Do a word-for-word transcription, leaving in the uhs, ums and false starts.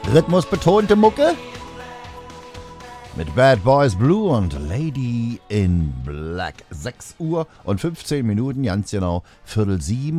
rhythmusbetonte Mucke mit Bad Boys Blue und Lady in Black. sechs Uhr und fünfzehn Minuten, ganz genau Viertel sieben.